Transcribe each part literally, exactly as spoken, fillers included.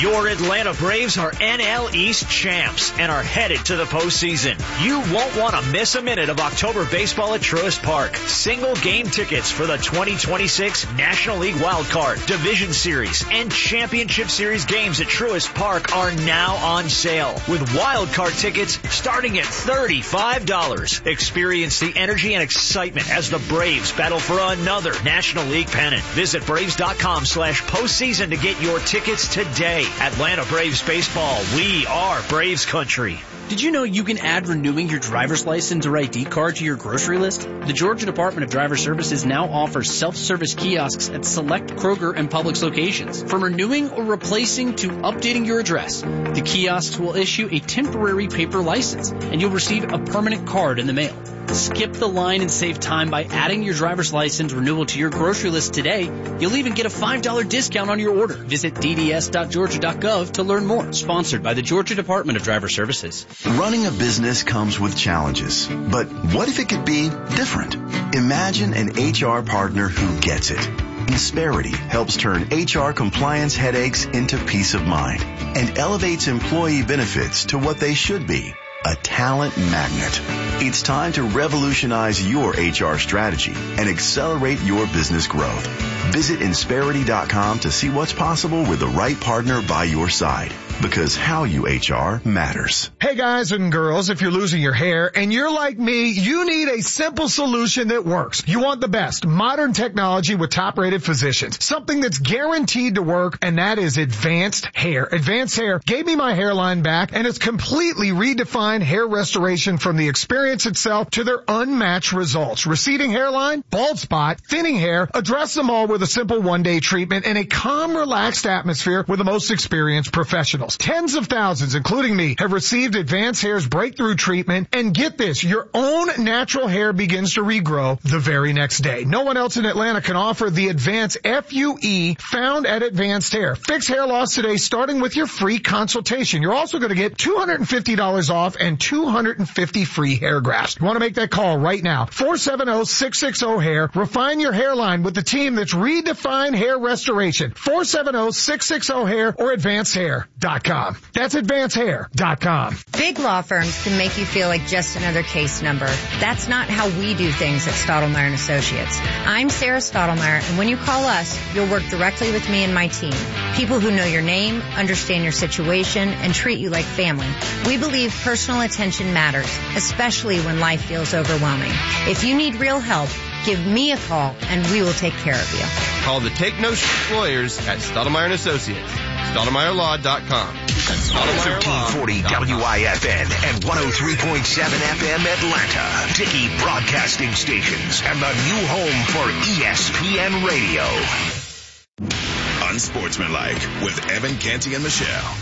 Your Atlanta Braves are N L East champs and are headed to the postseason. You won't want to miss a minute of October baseball at Truist Park. Single game tickets for the twenty twenty-six National League Wild Card, Division Series, and Championship Series games at Truist Park are now on sale, with Wild Card tickets starting at thirty-five dollars. Experience the energy and excitement as the Braves battle for another National League pennant. Visit Braves.com slash postseason to get your tickets today. Atlanta Braves baseball. We are Braves country. Did you know you can add renewing your driver's license or I D card to your grocery list? The Georgia Department of Driver Services now offers self-service kiosks at select Kroger and Publix locations. From renewing or replacing to updating your address, the kiosks will issue a temporary paper license, and you'll receive a permanent card in the mail. Skip the line and save time by adding your driver's license renewal to your grocery list today. You'll even get a five dollars discount on your order. Visit d d s dot georgia dot gov to learn more. Sponsored by the Georgia Department of Driver Services. Running a business comes with challenges, but what if it could be different? Imagine an H R partner who gets it. Insperity helps turn H R compliance headaches into peace of mind and elevates employee benefits to what they should be. A talent magnet. It's time to revolutionize your H R strategy and accelerate your business growth. Visit Insperity dot com to see what's possible with the right partner by your side. Because how you H R matters. Hey guys and girls, if you're losing your hair and you're like me, you need a simple solution that works. You want the best modern technology with top-rated physicians. Something that's guaranteed to work, and that is Advanced Hair. Advanced Hair gave me my hairline back, and it's completely redefined hair restoration from the experience itself to their unmatched results. Receding hairline, bald spot, thinning hair, address them all with a simple one-day treatment in a calm, relaxed atmosphere with the most experienced professionals. Tens of thousands, including me, have received Advanced Hair's breakthrough treatment, and get this, your own natural hair begins to regrow the very next day. No one else in Atlanta can offer the Advanced F U E found at Advanced Hair. Fix hair loss today, starting with your free consultation. You're also going to get two hundred fifty dollars off and two hundred fifty free hair grafts. You want to make that call right now. four seven zero, six six zero, hair. Refine your hairline with the team that's redefined hair restoration. four seven zero, six six zero, hair or advanced hair dot com. That's advanced hair dot com. Big law firms can make you feel like just another case number. That's not how we do things at Stottlemyre and Associates. I'm Sarah Stottlemyre, and when you call us, you'll work directly with me and my team. People who know your name, understand your situation, and treat you like family. We believe personal attention matters, especially when life feels overwhelming. If you need real help, give me a call, and we will take care of you. Call the Take No Shit Lawyers at Stottlemyre and Associates. Stottlemyre Law dot com. thirteen forty W I F N and one oh three point seven F M Atlanta. Dickey Broadcasting Stations and the new home for E S P N Radio. Unsportsmanlike with Evan Canty and Michelle.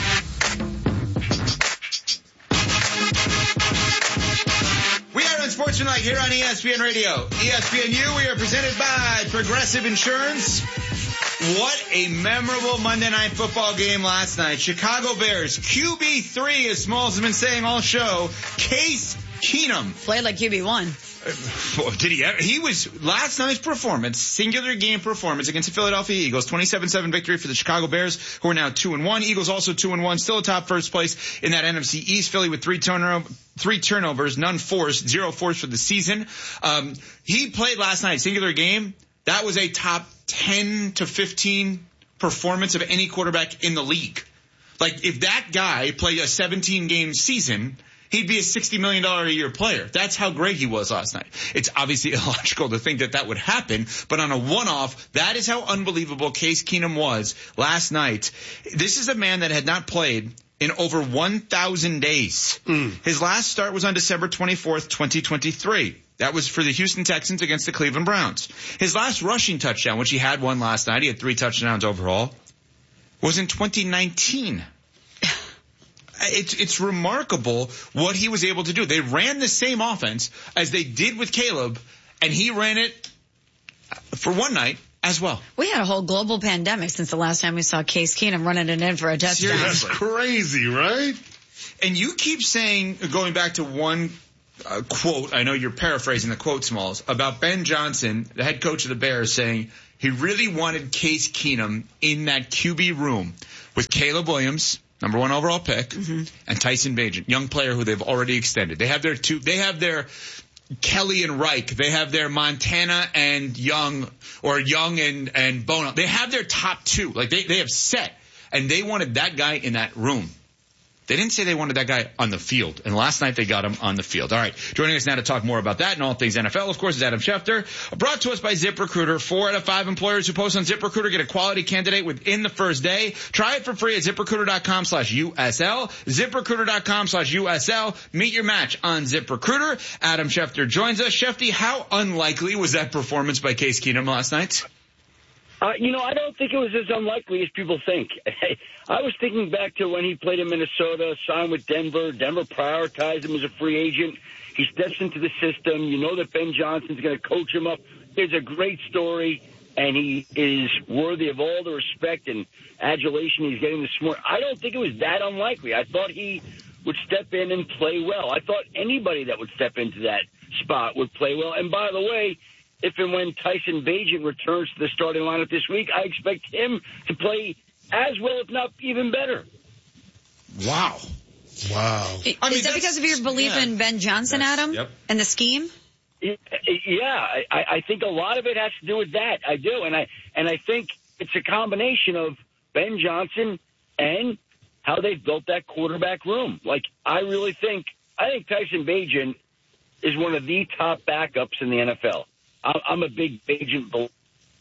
We are Unsportsmanlike here on E S P N Radio. E S P N U, we are presented by Progressive Insurance. What a memorable Monday Night Football game last night. Chicago Bears, Q B three, as Smalls has been saying all show, Case Keenum. Played like Q B one. Uh, did he ever? He was, last night's performance, singular game performance against the Philadelphia Eagles, twenty-seven seven victory for the Chicago Bears, who are now two and one. Eagles also two and one, still atop first place in that N F C East. Philly with three turnover, three turnovers, none forced, zero forced for the season. Um, he played last night, singular game. That was a top ten to fifteen performance of any quarterback in the league. Like, if that guy played a seventeen game season, he'd be a sixty million dollars a year player. That's how great he was last night. It's obviously illogical to think that that would happen, but on a one-off, that is how unbelievable Case Keenum was last night. This is a man that had not played in over one thousand days. Mm. His last start was on December twenty-fourth, twenty twenty-three. That was for the Houston Texans against the Cleveland Browns. His last rushing touchdown, which he had one last night, he had three touchdowns overall, was in twenty nineteen. It's, it's remarkable what he was able to do. They ran the same offense as they did with Caleb, and he ran it for one night as well. We had a whole global pandemic since the last time we saw Case Keenum running it in for a touchdown. That's crazy, right? And you keep saying, going back to one uh, quote, I know you're paraphrasing the quote, Smalls, about Ben Johnson, the head coach of the Bears, saying He really wanted Case Keenum in that Q B room with Caleb Williams, number one overall pick, mm-hmm. and Tyson Bagent, young player who they've already extended. They have their two, they have their Kelly and Reich. They have their Montana and Young, or Young and, and Bono. They have their top two. Like they, they have set. And they wanted that guy in that room. They didn't say they wanted that guy on the field. And last night they got him on the field. All right. Joining us now to talk more about that and all things N F L, of course, is Adam Schefter. Brought to us by ZipRecruiter. Four out of five employers who post on ZipRecruiter get a quality candidate within the first day. Try it for free at ZipRecruiter.com slash USL. ZipRecruiter.com slash USL. Meet your match on ZipRecruiter. Adam Schefter joins us. Shefty, how unlikely was that performance by Case Keenum last night? Uh, you know, I don't think it was as unlikely as people think. I was thinking back to when he played in Minnesota, signed with Denver. Denver prioritized him as a free agent. He steps into the system. You know that Ben Johnson's going to coach him up. It's a great story, and he is worthy of all the respect and adulation he's getting this morning. I don't think it was that unlikely. I thought he would step in and play well. I thought anybody that would step into that spot would play well. And by the way, if and when Tyson Bagent returns to the starting lineup this week, I expect him to play as well, if not even better. Wow. Wow. Is I mean, that because of your belief yeah. in Ben Johnson, Adam, yep. and the scheme? Yeah, I, I think a lot of it has to do with that. I do, and I and I think it's a combination of Ben Johnson and how they've built that quarterback room. Like, I really think I think Tyson Bagent is one of the top backups in the N F L. I'm a big Bagent believer.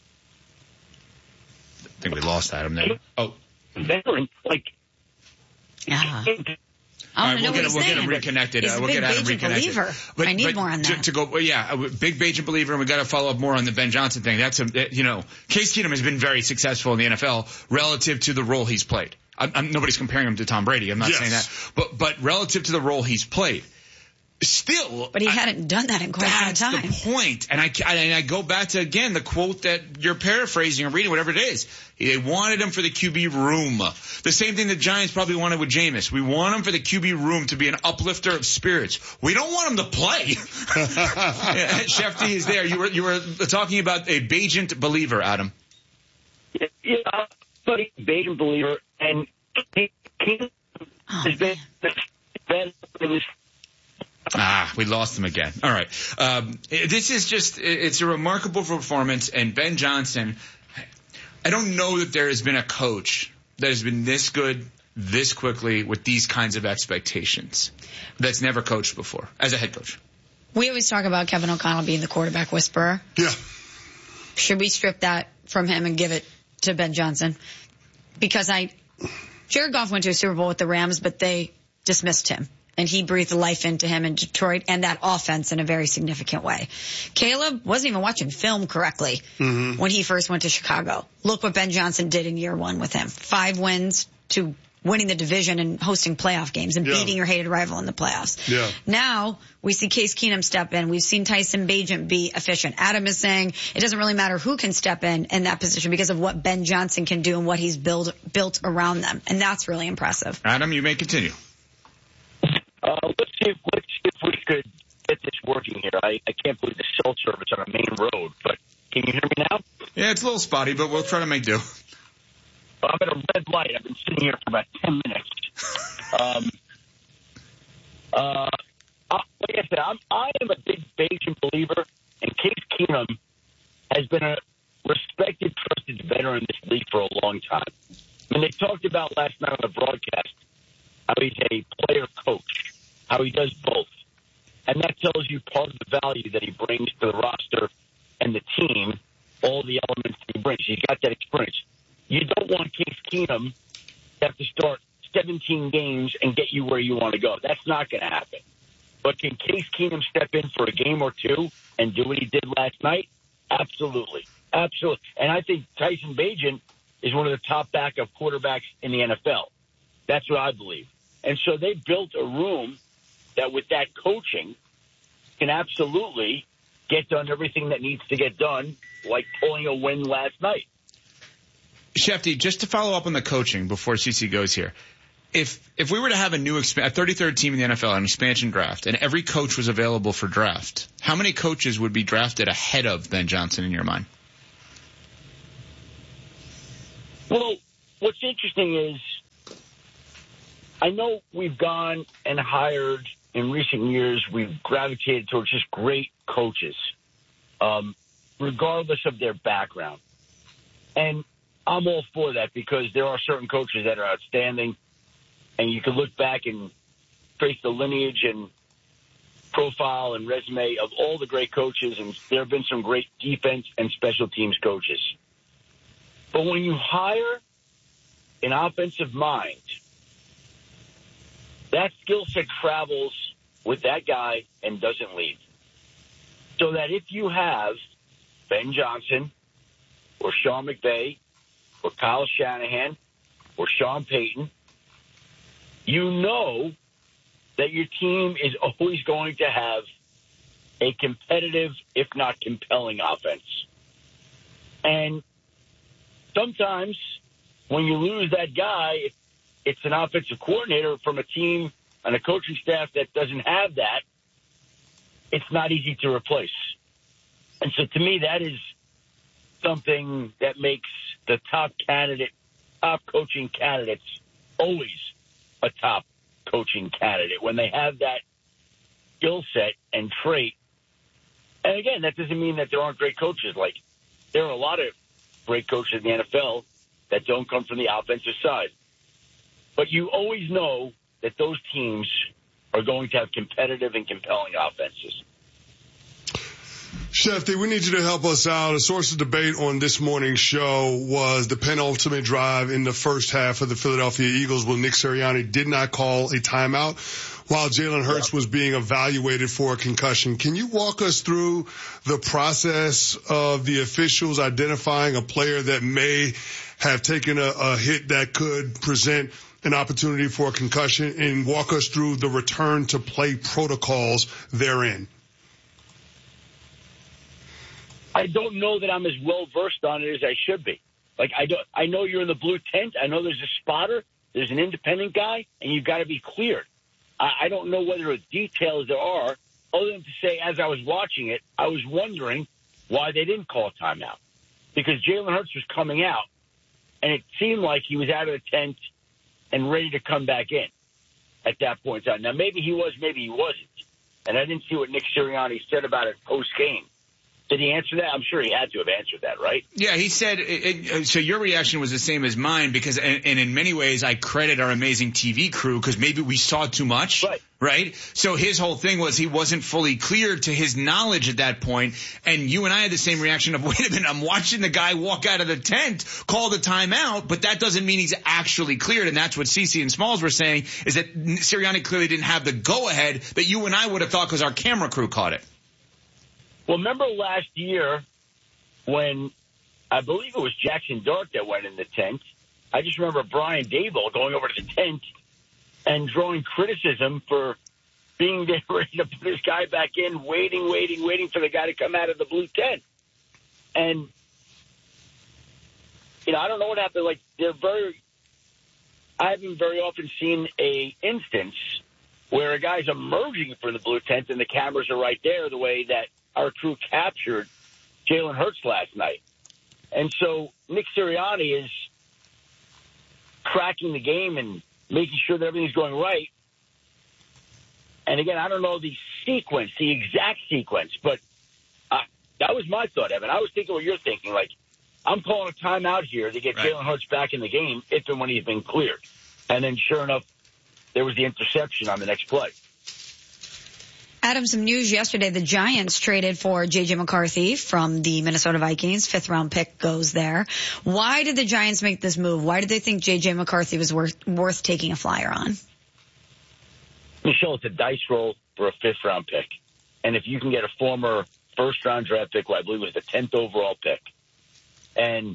I think we lost Adam there. Oh. Veteran, like. Yeah. All right, we'll get, we'll get him reconnected. He's uh, a we'll big get Adam Bagent reconnected. believer. But, I need but more on to, that. to go, well, yeah, a big Bagent believer, and we got to follow up more on the Ben Johnson thing. That's a, you know, Case Keenum has been very successful in the N F L relative to the role he's played. I'm, I'm, nobody's comparing him to Tom Brady. I'm not yes. saying that, but but relative to the role he's played. Still, but he I, hadn't done that in quite some time. That's the point. And I, I, and I go back to, again, the quote that you're paraphrasing or reading, whatever it is. They wanted him for the Q B room. The same thing the Giants probably wanted with Jameis. We want him for the Q B room to be an uplifter of spirits. We don't want him to play. Shefty is there. You were, you were talking about a Bagent believer, Adam. Yeah, but a Bagent believer, and he, he oh, has been, been in this. Ah, we lost him again. All right. Um, this is just, it's a remarkable performance, and Ben Johnson, I don't know that there has been a coach that has been this good, this quickly, with these kinds of expectations, that's never coached before, as a head coach. We always talk about Kevin O'Connell being the quarterback whisperer. Yeah. Should we strip that from him and give it to Ben Johnson? Because I, Jared Goff went to a Super Bowl with the Rams, but they dismissed him. And he breathed life into him in Detroit and that offense in a very significant way. Caleb wasn't even watching film correctly mm-hmm. when he first went to Chicago. Look what Ben Johnson did in year one with him. Five wins to winning the division and hosting playoff games and yeah. beating your hated rival in the playoffs. Yeah. Now we see Case Keenum step in. We've seen Tyson Bagent be efficient. Adam is saying it doesn't really matter who can step in in that position because of what Ben Johnson can do and what he's build, built around them. And that's really impressive. Adam, you may continue. Uh, let's see if let's see if we could get this working here. I, I can't believe the cell service on a main road, but can you hear me now? Yeah, it's a little spotty, but we'll try to make do. I'm at a red light. I've been sitting here for about ten minutes. um, uh, like I said, I'm, I am a big Bagent believer, and Case Keenum has been a respected, trusted veteran in this league for a long time. I mean, they talked about last night on the broadcast how he's a player coach, how he does both. And that tells you part of the value that he brings to the roster and the team, all the elements that he brings. He's got that experience. You don't want Case Keenum to have to start seventeen games and get you where you want to go. That's not going to happen. But can Case Keenum step in for a game or two and do what he did last night? Absolutely. Absolutely. And I think Tyson Bagent is one of the top backup quarterbacks in the N F L. That's what I believe. And so they built a room that with that coaching can absolutely get done everything that needs to get done, like pulling a win last night. Shefty, just to follow up on the coaching before C C goes here. If if we were to have a new exp- a thirty-third team in the N F L, an expansion draft, and every coach was available for draft, how many coaches would be drafted ahead of Ben Johnson in your mind? Well, what's interesting is I know we've gone and hired in recent years, we've gravitated towards just great coaches, um, regardless of their background. And I'm all for that because there are certain coaches that are outstanding, and you can look back and trace the lineage and profile and resume of all the great coaches, and there have been some great defense and special teams coaches. But when you hire an offensive mind, that skill set travels with that guy and doesn't leave. So that if you have Ben Johnson or Sean McVay or Kyle Shanahan or Sean Payton, you know that your team is always going to have a competitive, if not compelling, offense. And sometimes when you lose that guy, it's an offensive coordinator from a team and a coaching staff that doesn't have that. It's not easy to replace. And so to me, that is something that makes the top candidate, top coaching candidates always a top coaching candidate when they have that skill set and trait. And again, that doesn't mean that there aren't great coaches. Like, there are a lot of great coaches in the N F L that don't come from the offensive side. But you always know that those teams are going to have competitive and compelling offenses. Shefty, we need you to help us out. A source of debate on this morning's show was the penultimate drive in the first half of the Philadelphia Eagles when Nick Sirianni did not call a timeout while Jalen Hurts was being evaluated for a concussion. Can you walk us through the process of the officials identifying a player that may have taken a, a hit that could present an opportunity for a concussion, and walk us through the return to play protocols therein? I don't know that I'm as well versed on it as I should be. Like, I don't, I know you're in the blue tent. I know there's a spotter, there's an independent guy, and you've got to be cleared. I, I don't know whether details there are, other than to say, as I was watching it, I was wondering why they didn't call a timeout. Because Jalen Hurts was coming out, and it seemed like he was out of the tent and ready to come back in at that point in time. Now, maybe he was, maybe he wasn't. And I didn't see what Nick Sirianni said about it post-game. Did he answer that? I'm sure he had to have answered that, right? Yeah, he said, it, it, so your reaction was the same as mine because, and, and in many ways, I credit our amazing T V crew because maybe we saw too much. Right. Right? So his whole thing was he wasn't fully cleared to his knowledge at that point. And you and I had the same reaction of, wait a minute, I'm watching the guy walk out of the tent, call the timeout, but that doesn't mean he's actually cleared. And that's what Cece and Smalls were saying, is that Sirianni clearly didn't have the go-ahead that you and I would have thought because our camera crew caught it. Well, remember last year when I believe it was Jackson Dart that went in the tent. I just remember Brian Daboll going over to the tent and drawing criticism for being there ready to put his guy back in, waiting, waiting, waiting for the guy to come out of the blue tent. And, you know, I don't know what happened. Like, they're very, I haven't very often seen a instance where a guy's emerging from the blue tent and the cameras are right there the way that our crew captured Jalen Hurts last night. And so Nick Sirianni is cracking the game and making sure that everything's going right. And again, I don't know the sequence, the exact sequence, but uh, that was my thought, Evan. I was thinking what you're thinking. Like, I'm calling a timeout here to get right. Jalen Hurts back in the game if and when he's been cleared. And then sure enough, there was the interception on the next play. Adam, some news yesterday. The Giants traded for J J McCarthy from the Minnesota Vikings. Fifth round pick goes there. Why did the Giants make this move? Why did they think J J McCarthy was worth, worth taking a flyer on? Michelle, it's a dice roll for a fifth round pick. And if you can get a former first round draft pick, who I believe was the tenth overall pick, and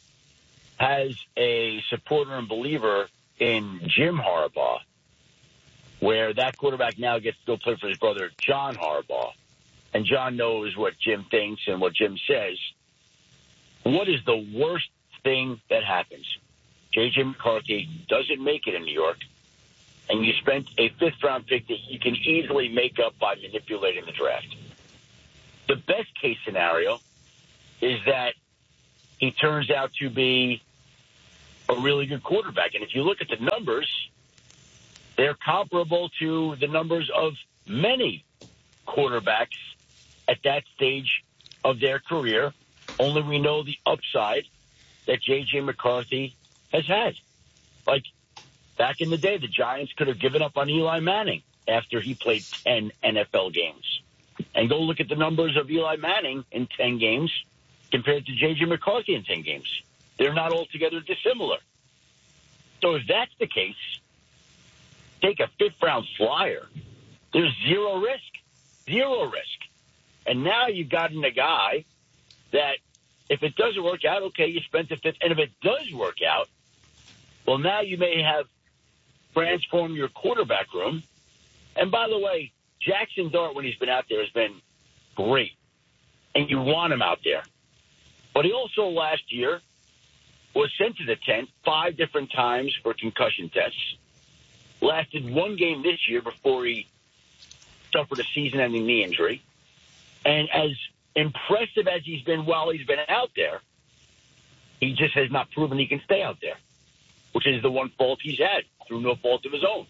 has a supporter and believer in Jim Harbaugh, where that quarterback now gets to go play for his brother, John Harbaugh. And John knows what Jim thinks and what Jim says. What is the worst thing that happens? J J McCarthy doesn't make it in New York, and you spent a fifth-round pick that you can easily make up by manipulating the draft. The best-case scenario is that he turns out to be a really good quarterback. And if you look at the numbers, they're comparable to the numbers of many quarterbacks at that stage of their career. Only we know the upside that J J. McCarthy has had. Like, back in the day, the Giants could have given up on Eli Manning after he played ten N F L games. And go look at the numbers of Eli Manning in ten games compared to J J. McCarthy in ten games. They're not altogether dissimilar. So if that's the case, take a fifth-round flyer. There's zero risk. Zero risk. And now you've gotten a guy that if it doesn't work out, okay, you spent the fifth. And if it does work out, well, now you may have transformed your quarterback room. And by the way, Jackson Dart, when he's been out there, has been great. And you want him out there. But he also last year was sent to the tent five different times for concussion tests. Lasted one game this year before he suffered a season-ending knee injury. And as impressive as he's been while he's been out there, he just has not proven he can stay out there, which is the one fault he's had through no fault of his own.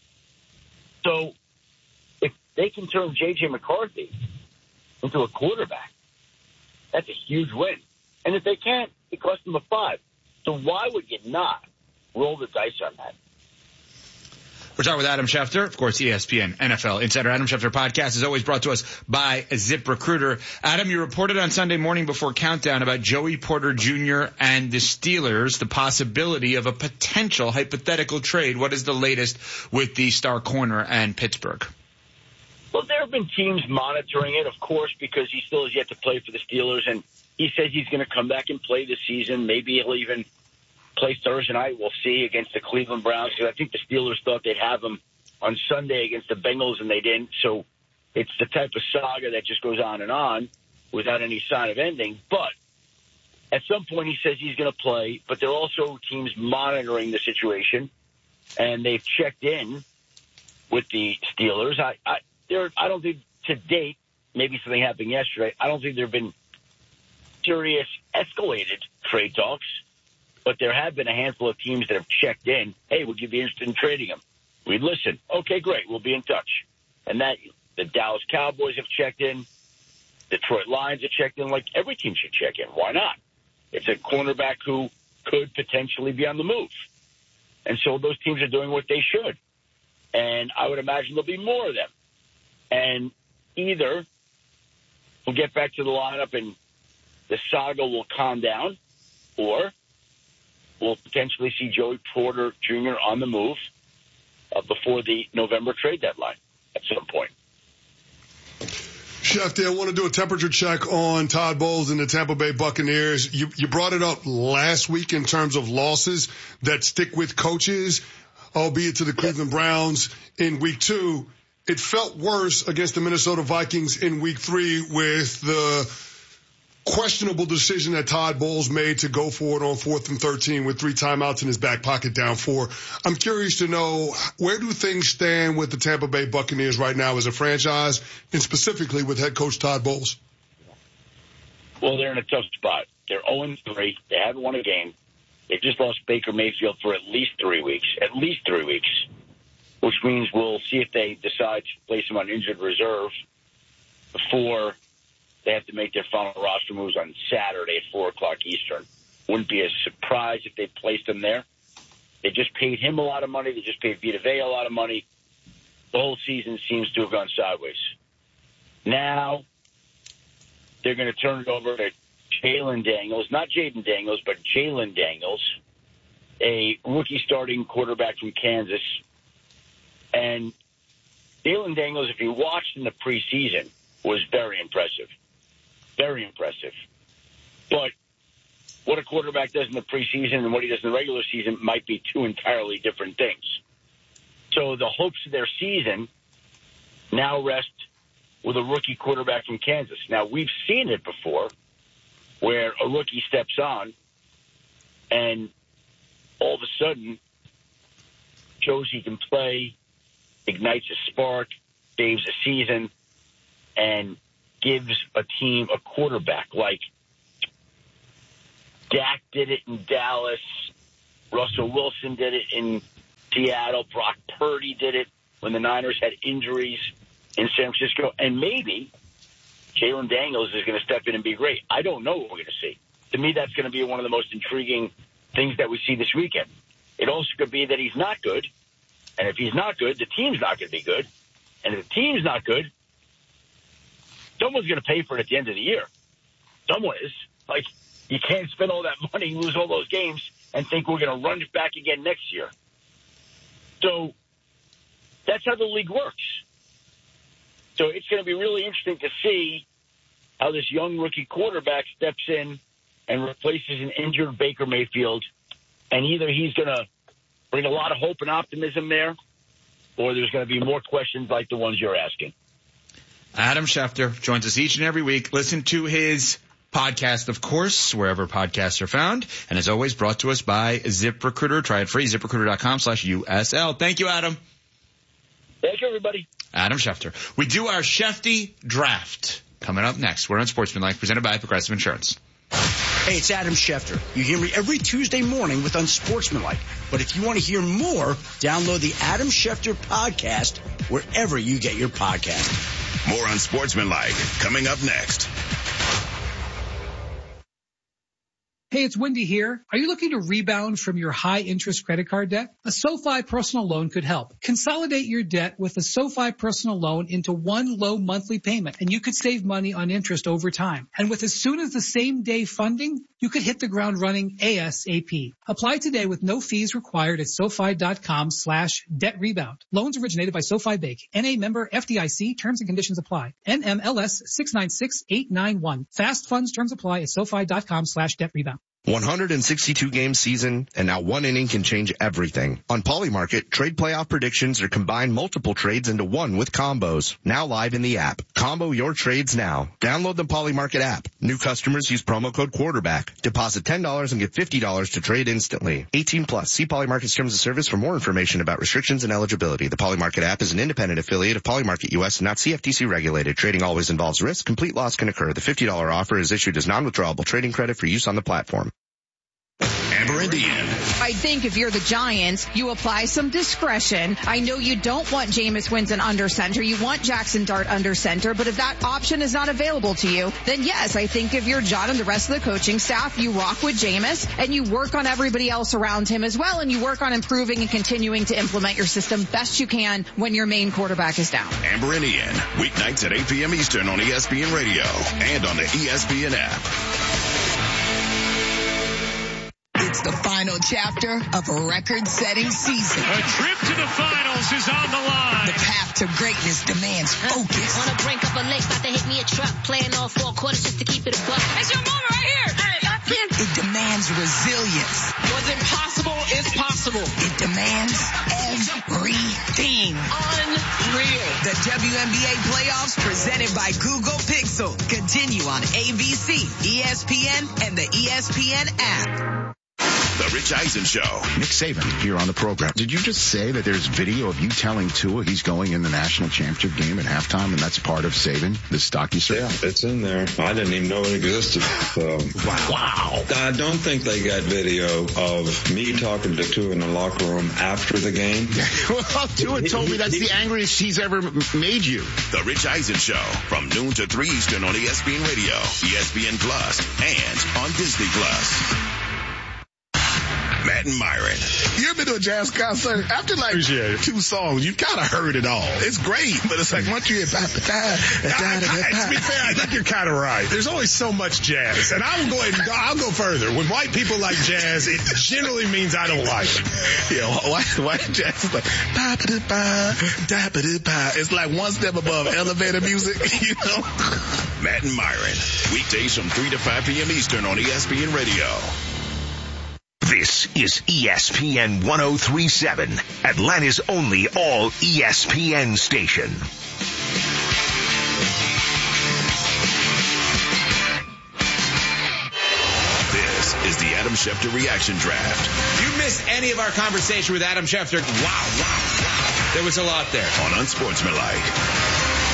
So if they can turn J J. McCarthy into a quarterback, that's a huge win. And if they can't, it costs them a five. So why would you not roll the dice on that? We're talking with Adam Schefter, of course, E S P N N F L Insider. Adam Schefter podcast is always brought to us by ZipRecruiter. Adam, you reported on Sunday morning before Countdown about Joey Porter Junior and the Steelers, the possibility of a potential hypothetical trade. What is the latest with the star corner and Pittsburgh? Well, there have been teams monitoring it, of course, because he still has yet to play for the Steelers, and he says he's going to come back and play this season. Maybe he'll even play Thursday night. We'll see against the Cleveland Browns. I think the Steelers thought they'd have him on Sunday against the Bengals, and they didn't. So it's the type of saga that just goes on and on without any sign of ending. But at some point, he says he's going to play. But there are also teams monitoring the situation, and they've checked in with the Steelers. I, I, there, I don't think to date, maybe something happened yesterday, I don't think there have been serious escalated trade talks. But there have been a handful of teams that have checked in. Hey, would you be interested in trading him? We'd listen. Okay, great. We'll be in touch. And that the Dallas Cowboys have checked in. Detroit Lions have checked in. Like, every team should check in. Why not? It's a cornerback who could potentially be on the move. And so those teams are doing what they should. And I would imagine there'll be more of them. And either we'll get back to the lineup and the saga will calm down, or we'll potentially see Joey Porter Junior on the move uh, before the November trade deadline at some point. Shefty, I want to do a temperature check on Todd Bowles and the Tampa Bay Buccaneers. You, you brought it up last week in terms of losses that stick with coaches, albeit to the Cleveland Browns in week two. It felt worse against the Minnesota Vikings in week three with the questionable decision that Todd Bowles made to go for it on fourth and thirteen with three timeouts in his back pocket down four. I'm curious to know, where do things stand with the Tampa Bay Buccaneers right now as a franchise, and specifically with head coach Todd Bowles? Well, they're in a tough spot. They're oh and three. They haven't won a game. They just lost Baker Mayfield for at least three weeks, at least three weeks, which means we'll see if they decide to place him on injured reserve before they have to make their final roster moves on Saturday at four o'clock Eastern. Wouldn't be a surprise if they placed him there. They just paid him a lot of money. They just paid Vita Vea a lot of money. The whole season seems to have gone sideways. Now they're going to turn it over to Jalen Daniels, not Jaden Daniels, but Jalen Daniels, a rookie starting quarterback from Kansas. And Jalen Daniels, if you watched in the preseason, was very impressive. Very impressive. But what a quarterback does in the preseason and what he does in the regular season might be two entirely different things. So the hopes of their season now rest with a rookie quarterback from Kansas. Now, we've seen it before where a rookie steps on and all of a sudden shows he can play, ignites a spark, saves a season, and gives a team a quarterback. Like Dak did it in Dallas. Russell Wilson did it in Seattle. Brock Purdy did it when the Niners had injuries in San Francisco. And maybe Jalen Daniels is going to step in and be great. I don't know what we're going to see. To me, that's going to be one of the most intriguing things that we see this weekend. It also could be that he's not good. And if he's not good, the team's not going to be good. And if the team's not good, someone's going to pay for it at the end of the year. Someone is. Like, you can't spend all that money, lose all those games, and think we're going to run it back again next year. So that's how the league works. So it's going to be really interesting to see how this young rookie quarterback steps in and replaces an injured Baker Mayfield. And either he's going to bring a lot of hope and optimism there, or there's going to be more questions like the ones you're asking. Adam Schefter joins us each and every week. Listen to his podcast, of course, wherever podcasts are found. And as always, brought to us by ZipRecruiter. Try it free, ZipRecruiter.com slash USL. Thank you, Adam. Thank you, everybody. Adam Schefter. We do our Shefty draft coming up next. We're on Sportsmanlike, presented by Progressive Insurance. Hey, it's Adam Schefter. You hear me every Tuesday morning with Unsportsmanlike. But if you want to hear more, download the Adam Schefter podcast wherever you get your podcast. More Unsportsmanlike coming up next. Hey, it's Wendy here. Are you looking to rebound from your high-interest credit card debt? A SoFi personal loan could help. Consolidate your debt with a SoFi personal loan into one low monthly payment, and you could save money on interest over time. And with as soon as the same day funding, you could hit the ground running ASAP. Apply today with no fees required at SoFi.com slash debt rebound. Loans originated by SoFi Bank. N A member F D I C. Terms and conditions apply. N M L S six nine six eight nine one. Fast funds terms apply at SoFi.com slash debt rebound. one hundred sixty-two game season, and now one inning can change everything. On Polymarket, trade playoff predictions are combine multiple trades into one with combos. Now live in the app. Combo your trades now. Download the Polymarket app. New customers use promo code quarterback. Deposit ten dollars and get fifty dollars to trade instantly. eighteen plus. See Polymarket's terms of service for more information about restrictions and eligibility. The Polymarket app is an independent affiliate of Polymarket U S and not C F T C regulated. Trading always involves risk. Complete loss can occur. The fifty dollars offer is issued as non-withdrawable trading credit for use on the platform. Amber and Ian. I think if you're the Giants, you apply some discretion. I know you don't want Jameis Winston under center. You want Jackson Dart under center. But if that option is not available to you, then yes, I think if you're John and the rest of the coaching staff, you rock with Jameis and you work on everybody else around him as well. And you work on improving and continuing to implement your system best you can when your main quarterback is down. Amber and Ian, weeknights at eight p.m. Eastern on E S P N Radio and on the E S P N app. It's the final chapter of a record-setting season. A trip to the finals is on the line. The path to greatness demands focus. On a brink of a lake, about to hit me a truck. Playing all four quarters just to keep it a buck. It's your moment right here. Hey, I can't. It demands resilience. What's impossible is possible. It demands everything. Unreal. The W N B A playoffs presented by Google Pixel continue on A B C, E S P N, and the E S P N app. The Rich Eisen Show. Nick Saban here on the program. Did you just say that there's video of you telling Tua he's going in the national championship game at halftime, and that's part of Saban, the stock you serve? Yeah, it's in there. I didn't even know it existed. So. Wow. wow. I don't think they got video of me talking to Tua in the locker room after the game. Well, Tua told me that's the angriest he's ever made you. The Rich Eisen Show from noon to three Eastern on E S P N Radio, E S P N Plus, and on Disney Plus. Matt and Myron. You ever been to a jazz concert? After like two songs, you've kind of heard it all. It's great, but it's like once you hit da, da, da, da, da, to be fair, I think you're kind of right. There's always so much jazz, and I will go ahead and go, I'll go further. When white people like jazz, it generally means I don't like it. Yeah, white, white jazz is like da da da da da da. It's like one step above elevator music, you know. Matt and Myron, weekdays from three to five p.m. Eastern on E S P N Radio. This is E S P N one oh three point seven, Atlanta's only all E S P N station. This is the Adam Schefter Reaction Draft. If you missed any of our conversation with Adam Schefter, wow, wow, wow. There was a lot there. On Unsportsmanlike.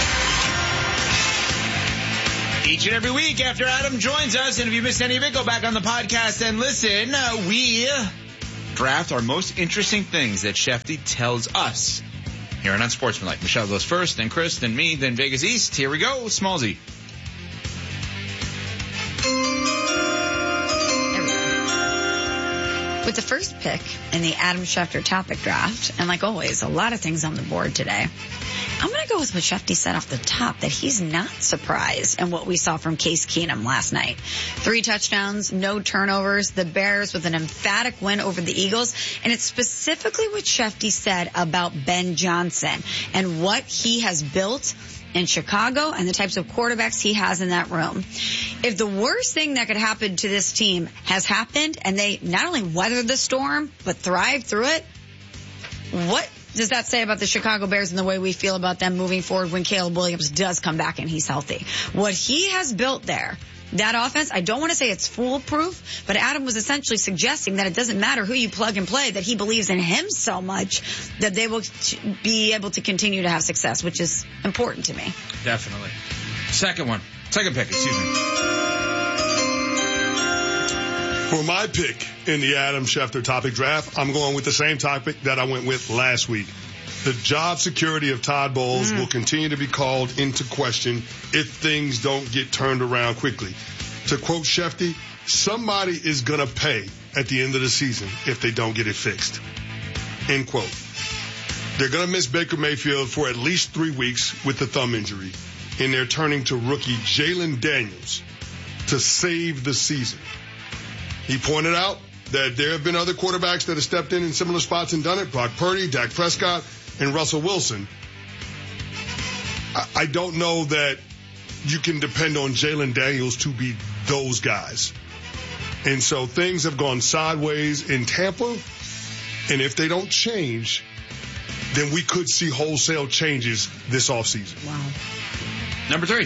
Each and every week after Adam joins us, and if you missed any of it, go back on the podcast and listen. Uh, we draft our most interesting things that Shefty tells us here on Unsportsmanlike. Michelle goes first, then Chris, then me, then Vegas East. Here we go, Smallsy. With the first pick in the Adam Schefter topic draft, and like always, a lot of things on the board today, I'm going to go with what Shefty said off the top, that he's not surprised in what we saw from Case Keenum last night. Three touchdowns, no turnovers, the Bears with an emphatic win over the Eagles, and it's specifically what Shefty said about Ben Johnson and what he has built in Chicago and the types of quarterbacks he has in that room. If the worst thing that could happen to this team has happened and they not only weathered the storm but thrived through it, what does that say about the Chicago Bears and the way we feel about them moving forward when Caleb Williams does come back and he's healthy? What he has built there, that offense, I don't want to say it's foolproof, but Adam was essentially suggesting that it doesn't matter who you plug and play, that he believes in him so much that they will be able to continue to have success, which is important to me. Definitely. Second one. Second pick, excuse me. For my pick in the Adam Schefter topic draft, I'm going with the same topic that I went with last week. The job security of Todd Bowles mm. will continue to be called into question if things don't get turned around quickly. To quote Shefty, somebody is going to pay at the end of the season if they don't get it fixed. End quote. They're going to miss Baker Mayfield for at least three weeks with the thumb injury, and they're turning to rookie Jalen Daniels to save the season. He pointed out that there have been other quarterbacks that have stepped in in similar spots and done it. Brock Purdy, Dak Prescott, and Russell Wilson. I, I don't know that you can depend on Jalen Daniels to be those guys. And so things have gone sideways in Tampa. And if they don't change, then we could see wholesale changes this offseason. Wow. Number three.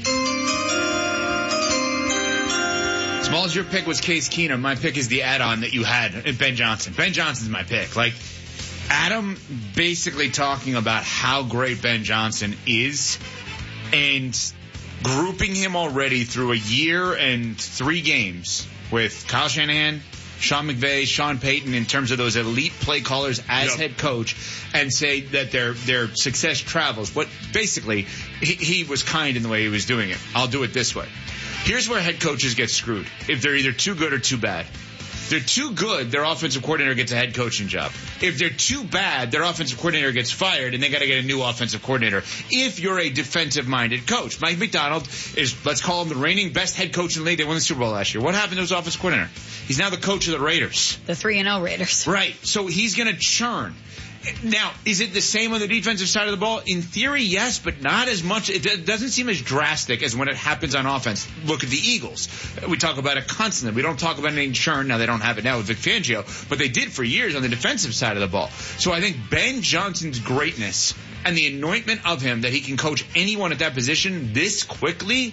Small as your pick was Case Keenum, my pick is the add-on that you had, Ben Johnson. Ben Johnson's my pick. Like, Adam basically talking about how great Ben Johnson is and grouping him already through a year and three games with Kyle Shanahan, Sean McVay, Sean Payton in terms of those elite play callers as yep. head coach, and say that their their success travels. But basically, he, he was kind in the way he was doing it. I'll do it this way. Here's where head coaches get screwed if they're either too good or too bad. They're too good, their offensive coordinator gets a head coaching job. If they're too bad, their offensive coordinator gets fired, and they got to get a new offensive coordinator. If you're a defensive-minded coach, Mike McDonald is, let's call him the reigning best head coach in the league. They won the Super Bowl last year. What happened to his offensive coordinator? He's now the coach of the Raiders. The three and oh Raiders. Right. So he's going to churn. Now, is it the same on the defensive side of the ball? In theory, yes, but not as much. It doesn't seem as drastic as when it happens on offense. Look at the Eagles. We talk about it constantly. We don't talk about any churn. Now, they don't have it now with Vic Fangio, but they did for years on the defensive side of the ball. So I think Ben Johnson's greatness and the anointment of him that he can coach anyone at that position this quickly,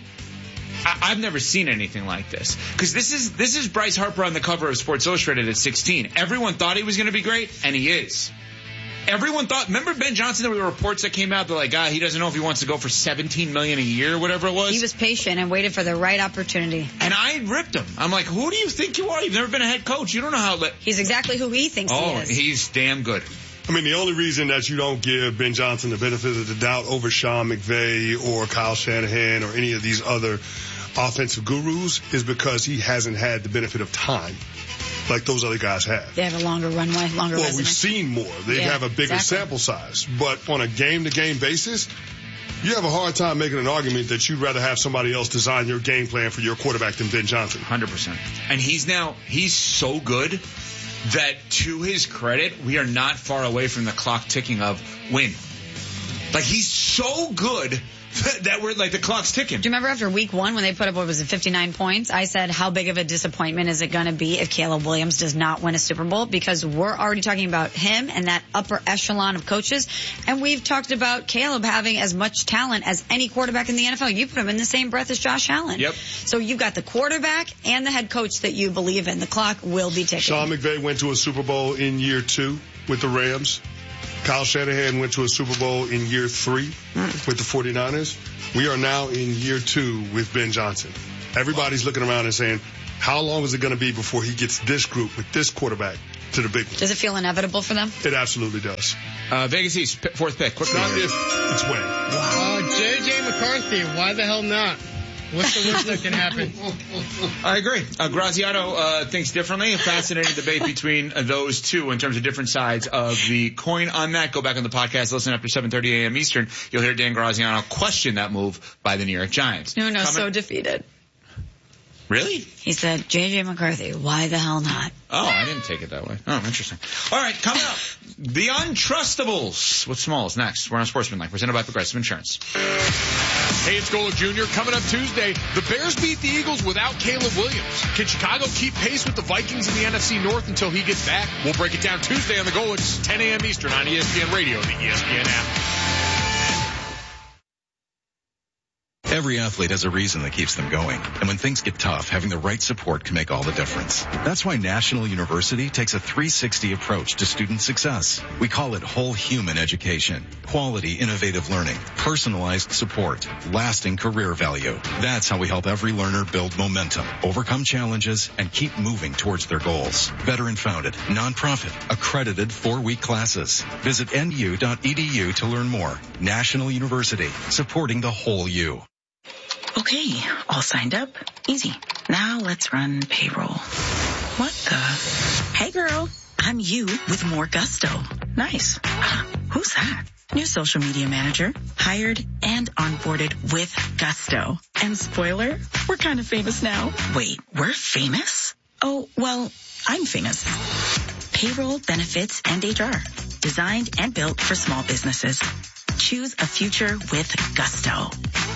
I- I've never seen anything like this. Because this is this is Bryce Harper on the cover of Sports Illustrated at sixteen. Everyone thought he was going to be great, and he is. Everyone thought, remember Ben Johnson, there were reports that came out that like, ah, he doesn't know if he wants to go for seventeen million dollars a year or whatever it was. He was patient and waited for the right opportunity. And I ripped him. I'm like, who do you think you are? You've never been a head coach. You don't know how to... He's exactly who he thinks oh, he is. He's damn good. I mean, the only reason that you don't give Ben Johnson the benefit of the doubt over Sean McVay or Kyle Shanahan or any of these other offensive gurus is because he hasn't had the benefit of time like those other guys have. They have a longer runway, longer Well, resume. we've seen more. They yeah, have a bigger exactly. sample size. But on a game-to-game basis, you have a hard time making an argument that you'd rather have somebody else design your game plan for your quarterback than Ben Johnson. one hundred percent. And he's now, he's so good that to his credit, we are not far away from the clock ticking of win. Like, he's so good that we're like the clock's ticking. Do you remember after week one when they put up, what was it, fifty-nine points? I said, how big of a disappointment is it going to be if Caleb Williams does not win a Super Bowl? Because we're already talking about him and that upper echelon of coaches. And we've talked about Caleb having as much talent as any quarterback in the N F L. You put him in the same breath as Josh Allen. Yep. So you've got the quarterback and the head coach that you believe in. The clock will be ticking. Sean McVay went to a Super Bowl in year two with the Rams. Kyle Shanahan went to a Super Bowl in year three mm. with the forty-niners. We are now in year two with Ben Johnson. Everybody's looking around and saying, how long is it going to be before he gets this group with this quarterback to the big one. Does it feel inevitable for them? It absolutely does. Uh, Vegas East, p- fourth pick. Quick Not if, it's when. Uh, J J. McCarthy, why the hell not? What's the worst that can happen? I agree. Uh, Graziano uh, thinks differently. A fascinating debate between uh, those two in terms of different sides of the coin on that. Go back on the podcast, listen after seven thirty a.m. Eastern. You'll hear Dan Graziano question that move by the New York Giants. No, no, Coming- so defeated. Really? He said, J J. McCarthy, why the hell not? Oh, I didn't take it that way. Oh, interesting. All right, coming up, the Untrustables with Smalls next. We're on Sportsmanlike, presented by Progressive Insurance. Hey, it's Golic Junior Coming up Tuesday, the Bears beat the Eagles without Caleb Williams. Can Chicago keep pace with the Vikings in the N F C North until he gets back? We'll break it down Tuesday on the Golics, ten a.m. Eastern on E S P N Radio, the E S P N app. Every athlete has a reason that keeps them going. And when things get tough, having the right support can make all the difference. That's why National University takes a three sixty approach to student success. We call it whole human education. Quality, innovative learning, personalized support, lasting career value. That's how we help every learner build momentum, overcome challenges, and keep moving towards their goals. Veteran-founded, nonprofit, accredited four-week classes. Visit N U dot E D U to learn more. National University, supporting the whole you. Okay, all signed up. Easy. Now let's run payroll. What the? Hey girl, I'm you with more gusto. Nice. Who's that? New social media manager. Hired and onboarded with gusto. And spoiler, we're kind of famous now. Wait, we're famous? Oh, well, I'm famous. Payroll, benefits, and H R. Designed and built for small businesses. Choose a future with gusto.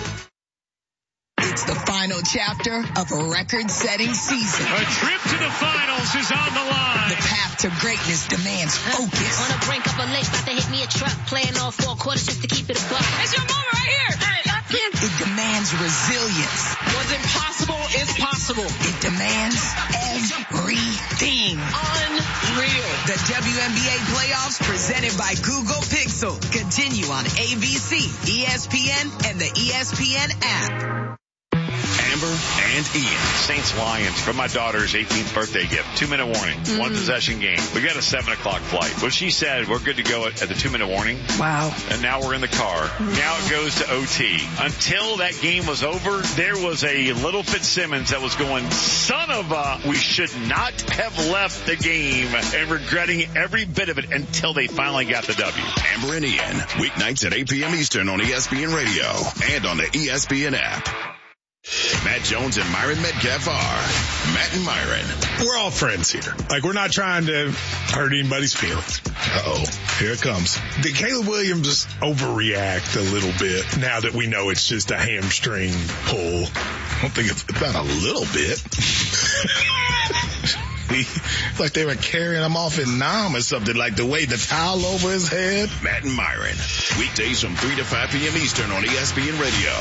It's the final chapter of a record-setting season. A trip to the finals is on the line. The path to greatness demands focus. On the brink of a lake, about to hit me a truck. Playing all four quarters just to keep it a buck. It's your moment right here. Hey, lock in. It demands resilience. What's impossible is possible. It demands everything. Unreal. The W N B A playoffs presented by Google Pixel continue on A B C, E S P N, and the E S P N app. Amber and Ian. Saints Lions for my daughter's eighteenth birthday gift. Two minute warning. Mm-hmm. One possession game. We got a seven o'clock flight. Well, she said we're good to go at, at the two minute warning. Wow. And now we're in the car. Now it goes to O T. Until that game was over, there was a little Fitzsimmons that was going, son of a, we should not have left the game, and regretting every bit of it until they finally got the W. Amber and Ian. Weeknights at eight p.m. Eastern on E S P N Radio and on the E S P N app. Matt Jones and Myron Metcalf are Matt and Myron. We're all friends here. Like, we're not trying to hurt anybody's feelings. Uh-oh, here it comes. Did Caleb Williams overreact a little bit now that we know it's just a hamstring pull? I don't think it's, it's not a little bit. It's like they were carrying him off in Nam or something, like the way the towel over his head. Matt and Myron. Weekdays from three to five p.m. Eastern on E S P N Radio.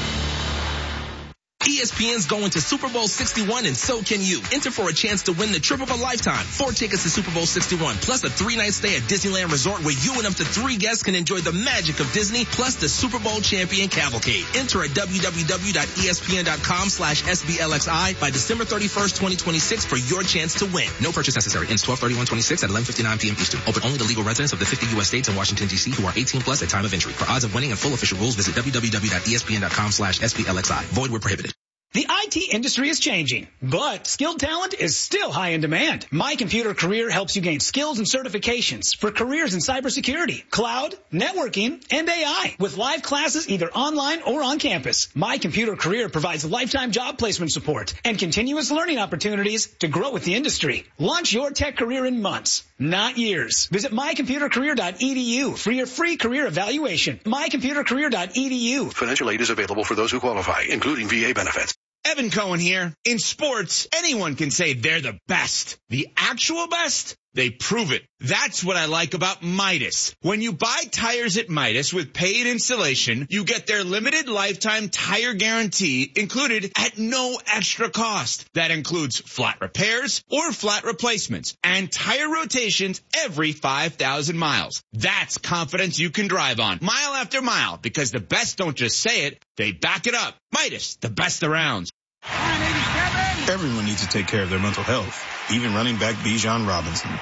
E S P N's going to Super Bowl sixty-one, and so can you. Enter for a chance to win the trip of a lifetime. Four tickets to Super Bowl sixty-one, plus a three-night stay at Disneyland Resort where you and up to three guests can enjoy the magic of Disney, plus the Super Bowl champion cavalcade. Enter at w w w dot e s p n dot com slash s b l x i by December thirty-first, twenty twenty-six for your chance to win. No purchase necessary. Ends twelve thirty-one twenty-six at eleven fifty-nine p.m. Eastern. Open only to legal residents of the fifty U S states and Washington, D C who are eighteen plus at time of entry. For odds of winning and full official rules, visit w w w dot e s p n dot com slash s b l x i. Void where prohibited. The I T industry is changing, but skilled talent is still high in demand. My Computer Career helps you gain skills and certifications for careers in cybersecurity, cloud, networking, and A I with live classes either online or on campus. My Computer Career provides lifetime job placement support and continuous learning opportunities to grow with the industry. Launch your tech career in months, not years. Visit my computer career dot e d u for your free career evaluation. my computer career dot e d u. Financial aid is available for those who qualify, including V A benefits. Evan Cohen here. In sports, anyone can say they're the best. The actual best? They prove it. That's what I like about Midas. When you buy tires at Midas with paid installation, you get their limited lifetime tire guarantee included at no extra cost. That includes flat repairs or flat replacements and tire rotations every five thousand miles. That's confidence you can drive on mile after mile, because the best don't just say it, they back it up. Midas, the best around. Everyone needs to take care of their mental health, even running back Bijan Robinson.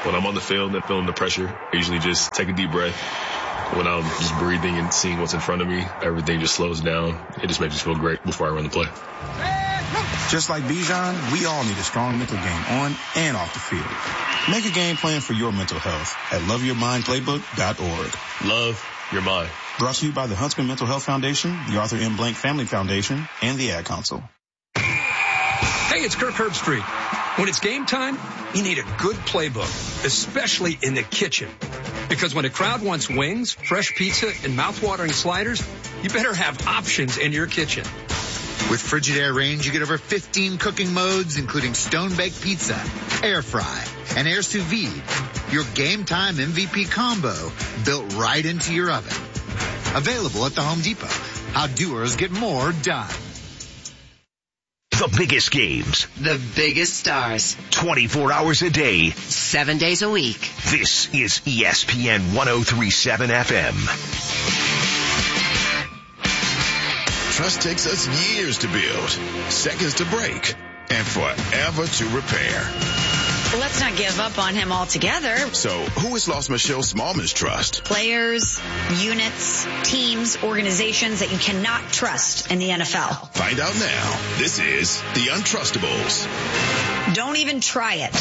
When I'm on the field and feeling the pressure, I usually just take a deep breath. When I'm just breathing and seeing what's in front of me, everything just slows down. It just makes me feel great before I run the play. Just like Bijan, we all need a strong mental game on and off the field. Make a game plan for your mental health at love your mind playbook dot org. Love your mind. Brought to you by the Huntsman Mental Health Foundation, the Arthur M. Blank Family Foundation, and the Ad Council. Hey, it's Kirk Herbstreit. When it's game time, you need a good playbook, especially in the kitchen. Because when a crowd wants wings, fresh pizza, and mouth-watering sliders, you better have options in your kitchen. With Frigidaire Range, you get over fifteen cooking modes, including stone-baked pizza, air fry, and air sous vide. Your game time M V P combo built right into your oven. Available at the Home Depot. How doers get more done. The biggest games. The biggest stars. twenty-four hours a day. Seven days a week. This is E S P N ten thirty-seven F M. Trust takes us years to build, seconds to break, and forever to repair. Let's not give up on him altogether. So, who has lost Michelle Smallman's trust? Players, units, teams, organizations that you cannot trust in the N F L. Find out now. This is The Untrustables. Don't even try it.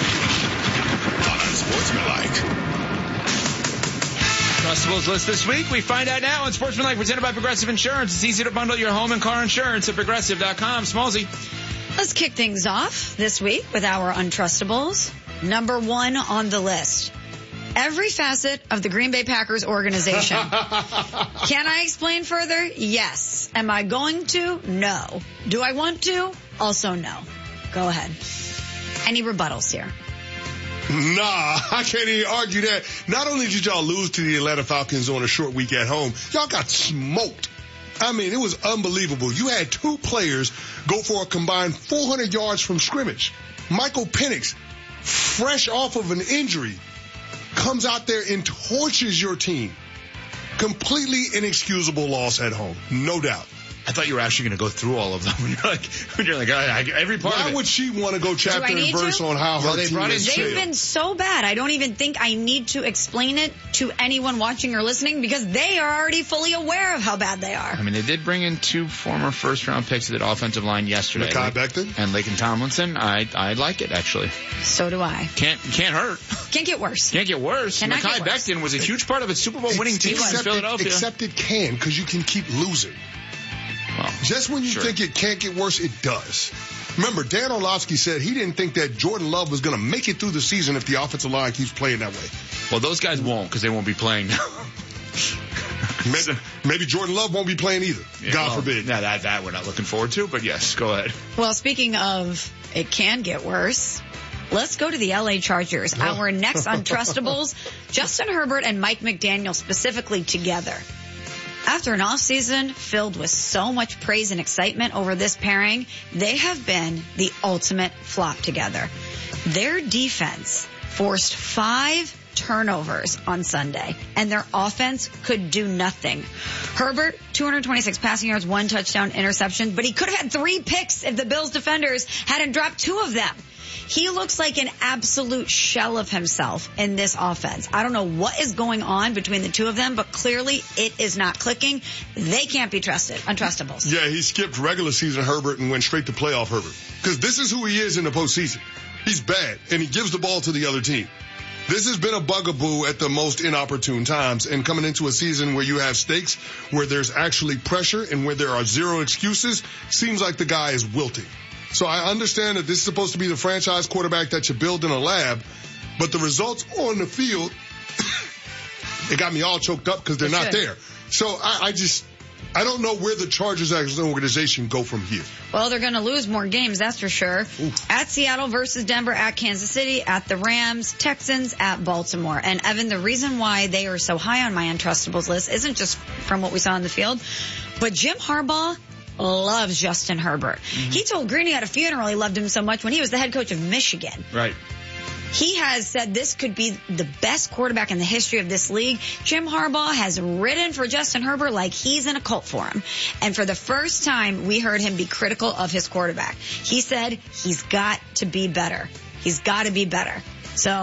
On Unsportsmanlike. Untrustables list this week. We find out now on Sportsmanlike, presented by Progressive Insurance. It's easy to bundle your home and car insurance at progressive dot com. Smallsy. Let's kick things off this week with our Untrustables. Number one on the list. Every facet of the Green Bay Packers organization. Can I explain further? Yes. Am I going to? No. Do I want to? Also no. Go ahead. Any rebuttals here? Nah, I can't even argue that. Not only did y'all lose to the Atlanta Falcons on a short week at home, y'all got smoked. I mean, it was unbelievable. You had two players go for a combined four hundred yards from scrimmage. Michael Penix, fresh off of an injury, comes out there and torches your team. Completely inexcusable loss at home, no doubt. I thought you were actually going to go through all of them. When you're like, when you're like, I, I, every part Why of it. Why would she want to go chapter and verse to? on how well, her they team brought is They've failed? been so bad. I don't even think I need to explain it to anyone watching or listening because they are already fully aware of how bad they are. I mean, they did bring in two former first-round picks to that offensive line yesterday. Mekhi Becton? And Laken Tomlinson. I I like it, actually. So do I. Can't can't hurt. Can't get worse. Can't get worse. Cannot Mekhi get worse. Becton was a huge part of a Super Bowl winning team except in Philadelphia. It, except it can, because you can keep losing. Well, Just when you sure. think it can't get worse, it does. Remember, Dan Orlovsky said he didn't think that Jordan Love was going to make it through the season if the offensive line keeps playing that way. Well, those guys won't because they won't be playing now. maybe, maybe Jordan Love won't be playing either. Yeah, God well, forbid. No, that, that we're not looking forward to, but yes, go ahead. Well, speaking of it can get worse, let's go to the L A Chargers. Our next Untrustables, Justin Herbert and Mike McDaniel specifically together. After an offseason filled with so much praise and excitement over this pairing, they have been the ultimate flop together. Their defense forced five turnovers on Sunday, and their offense could do nothing. Herbert, two hundred twenty-six passing yards, one touchdown, interception, but he could have had three picks if the Bills defenders hadn't dropped two of them. He looks like an absolute shell of himself in this offense. I don't know what is going on between the two of them, but clearly it is not clicking. They can't be trusted. Untrustables. Yeah, he skipped regular season Herbert and went straight to playoff Herbert. Because this is who he is in the postseason. He's bad, and he gives the ball to the other team. This has been a bugaboo at the most inopportune times, and coming into a season where you have stakes, where there's actually pressure, and where there are zero excuses, seems like the guy is wilting. So I understand that this is supposed to be the franchise quarterback that you build in a lab, but the results on the field, it got me all choked up because they're not there. So I, I just, I don't know where the Chargers as an organization go from here. Well, they're going to lose more games, that's for sure. Oof. At Seattle versus Denver, at Kansas City, at the Rams, Texans, at Baltimore. And Evan, the reason why they are so high on my Untrustables list isn't just from what we saw in the field, but Jim Harbaugh loves Justin Herbert. Mm-hmm. He told Greeny at a funeral he loved him so much when he was the head coach of Michigan. Right. He has said this could be the best quarterback in the history of this league. Jim Harbaugh has ridden for Justin Herbert like he's in a cult for him. And for the first time, we heard him be critical of his quarterback. He said he's got to be better. He's got to be better. So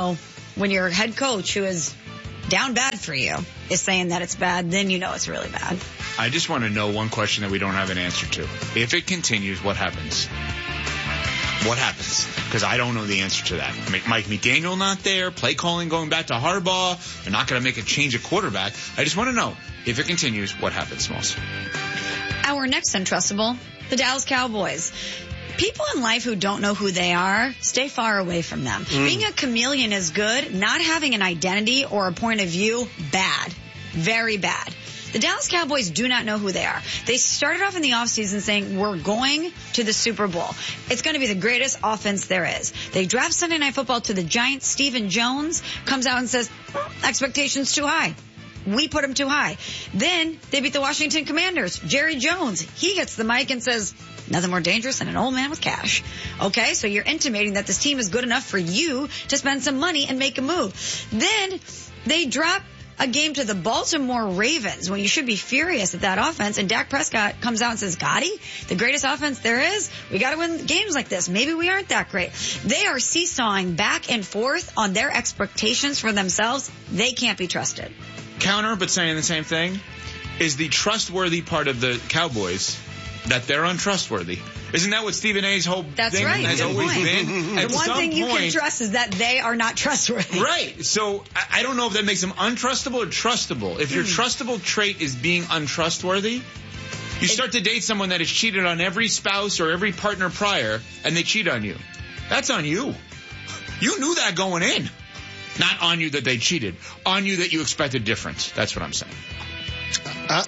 when your head coach, who is down bad for you, is saying that it's bad, then you know it's really bad. I just want to know one question that we don't have an answer to. If it continues, what happens? What happens? Because I don't know the answer to that. Mike McDaniel not there, play calling going back to Harbaugh. They're not going to make a change of quarterback. I just want to know, if it continues, what happens, Smalls? Our next untrustable, the Dallas Cowboys. People in life who don't know who they are, stay far away from them. Mm. Being a chameleon is good. Not having an identity or a point of view, bad. Very bad. The Dallas Cowboys do not know who they are. They started off in the offseason saying, we're going to the Super Bowl. It's going to be the greatest offense there is. They draft Sunday Night Football to the Giants. Stephen Jones comes out and says, oh, expectations too high. We put them too high. Then they beat the Washington Commanders. Jerry Jones, he gets the mic and says, nothing more dangerous than an old man with cash. Okay, so you're intimating that this team is good enough for you to spend some money and make a move. Then they drop a game to the Baltimore Ravens when you should be furious at that offense, and Dak Prescott comes out and says, Gotti, the greatest offense there is, we got to win games like this. Maybe we aren't that great. They are seesawing back and forth on their expectations for themselves. They can't be trusted. Counter, but saying the same thing, is the trustworthy part of the Cowboys that they're untrustworthy. Isn't that what Stephen A's whole That's thing right. has Good always point. been? The At one some thing you point, can trust is that they are not trustworthy. Right. So I, I don't know if that makes them untrustable or trustable. If your trustable trait is being untrustworthy, you start to date someone that has cheated on every spouse or every partner prior, and they cheat on you. That's on you. You knew that going in. Not on you that they cheated. On you that you expected different. That's what I'm saying. Uh,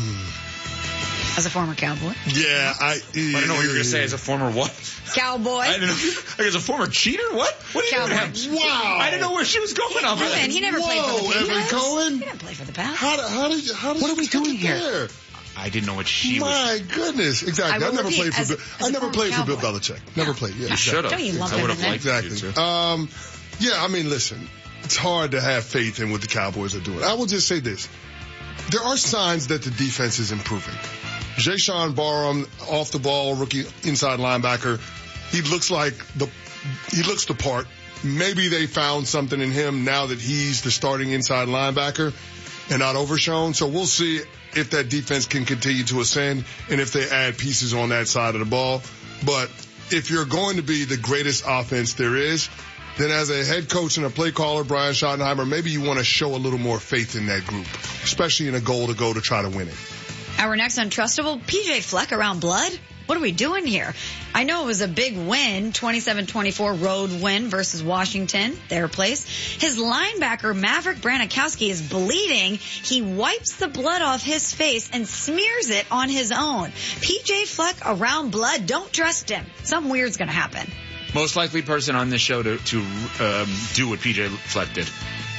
As a former Cowboy. Yeah, I. I don't know what you were going to say. As a former what? Cowboy. I don't know. Like as a former cheater? What? What do you Cowboy. have? Wow. I didn't know where she was going off of No, that. man, he never Whoa, played for the Evan Patriots. Cohen? He didn't play for the Pats. How, how did you, how did What you are we get doing here? there? I didn't know what she My was. goodness, exactly. I I, will never repeat, played for. as- Bill, as I a never former played for Bill Cowboy. Belichick. Never played. Yeah, You should have. Don't you lump I him would in have there? liked exactly. you to. Um, yeah, I mean, listen, it's hard to have faith in what the Cowboys are doing. I will just say this: there are signs that the defense is improving. Jayshon Barham, off the ball, rookie inside linebacker. He looks like the, he looks the part. Maybe they found something in him now that he's the starting inside linebacker and not overshown. So we'll see if that defense can continue to ascend and if they add pieces on that side of the ball. But if you're going to be the greatest offense there is, then as a head coach and a play caller, Brian Schottenheimer, maybe you want to show a little more faith in that group, especially in a goal to go to try to win it. Our next untrustable, P J Fleck around blood? What are we doing here? I know it was a big win, twenty-seven twenty-four road win versus Washington, their place. His linebacker, Maverick Branikowski, is bleeding. He wipes the blood off his face and smears it on his own. P J Fleck around blood, don't trust him. Something weird's going to happen. Most likely person on this show to, to um, do what P J Fleck did.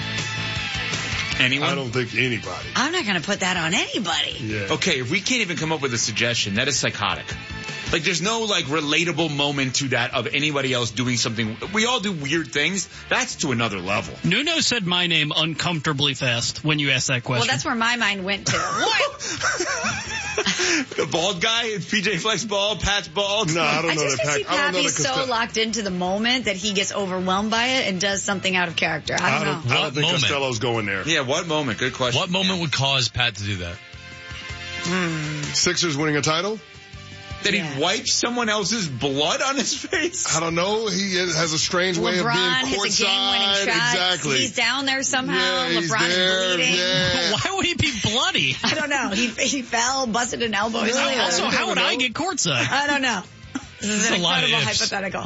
Anyone? I don't think anybody. I'm not going to put that on anybody. Yeah. Okay, if we can't even come up with a suggestion, that is psychotic. Like, there's no, like, relatable moment to that of anybody else doing something. We all do weird things. That's to another level. Nuno said my name uncomfortably fast when you asked that question. Well, that's where my mind went to. What? The bald guy? It's P J Fleck's bald? Pat's bald? No, I don't I know just that. see Pat, I don't know Pappy the so Costello. locked into the moment that he gets overwhelmed by it and does something out of character. I don't, I don't, know. I don't What think moment? Costello's going there. Yeah, what moment? Good question. What moment would cause Pat to do that? Sixers winning a title? That Yeah. he wipes someone else's blood on his face? I don't know. He has a strange way of LeBron being hits a game-winning courtside. shot. Exactly. He's down there somehow. Yeah, he's LeBron there. is bleeding. Yeah. Why would he be bloody? I don't know. He he fell, busted an elbow. Yeah. I Also, don't how would know. I get courtside? I don't know. This is There's an a lot of incredible ifs. hypothetical.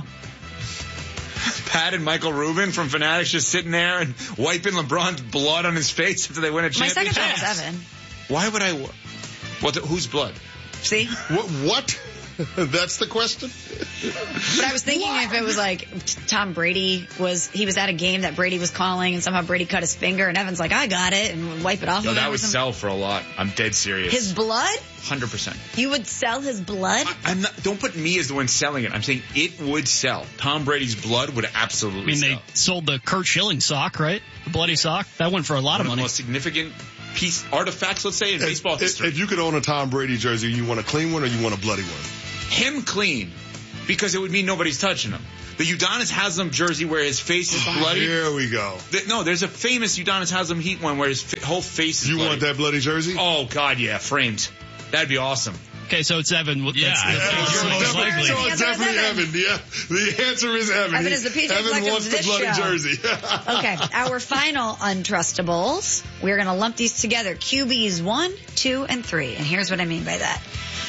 Pat and Michael Rubin from Fanatics just sitting there and wiping LeBron's blood on his face after they win a My second championship. thought was Evan. Why would I? wa- What? The, whose blood? See? What? What? That's the question? But I was thinking if it was like Tom Brady was, he was at a game that Brady was calling and somehow Brady cut his finger and Evan's like, I got it, and would wipe it off. Yo, of him that or would something. sell for a lot. I'm dead serious. His blood? one hundred percent. You would sell his blood? I'm not, don't put me as the one selling it. I'm saying it would sell. Tom Brady's blood would absolutely I mean, sell. they sold the Kurt Schilling sock, right? The bloody sock. That went for a lot One of of the money. most significant piece artifacts, let's say, in If, baseball if, history. if you could own a Tom Brady jersey, you want a clean one or you want a bloody one? Him clean, because it would mean nobody's touching him. The Udonis Haslem jersey where his face is bloody. Here we go. The, no, there's a famous Udonis Haslem Heat one where his f- whole face is You bloody. want that bloody jersey? Oh, God, yeah, framed. That'd be awesome. Okay, so it's Evan. That's, Yeah, that's, I that's, think that's you're most most likely. So it's Yes, it was definitely Evan. Evan. Yeah, the answer is Evan. Evan He- is the P J Evan Fleck of wants the this bloody show. jersey. Okay, our final untrustables. We're going to lump these together. Q Bs one, two, and three. And here's what I mean by that.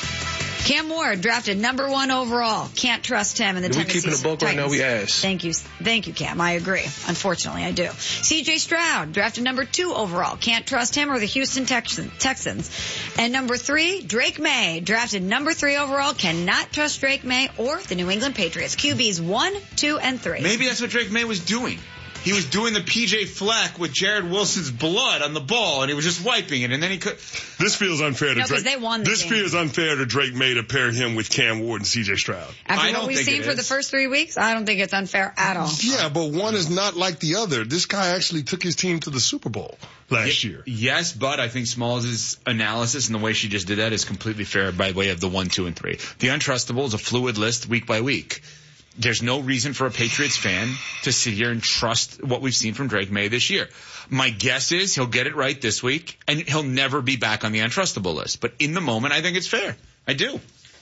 Cam Ward drafted number one overall. Can't trust him in the Are we Tennessee keeping a book right now? We ask. Thank you. Thank you, Cam. I agree. Unfortunately, I do. C J Stroud drafted number two overall. Can't trust him or the Houston Texans. Texans. And number three, Drake May drafted number three overall. Cannot trust Drake May or the New England Patriots. Q Bs one, two, and three. Maybe that's what Drake May was doing. He was doing the P J Fleck with Jared Wilson's blood on the ball, and he was just wiping it, and then he could... This feels unfair to No, 'cause Drake. they won the this game. feels unfair to Drake May to pair him with Cam Ward and C J Stroud. After I what don't we've think seen it for is. the first three weeks, I don't think it's unfair at all. Yeah, but one is not like the other. This guy actually took his team to the Super Bowl last year. Yes, but I think Smalls' analysis and the way she just did that is completely fair by way of the one, two, and three. The Untrustable is a fluid list week by week. There's no reason for a Patriots fan to sit here and trust what we've seen from Drake May this year. My guess is he'll get it right this week, and he'll never be back on the Untrustable list. But in the moment, I think it's fair. I do.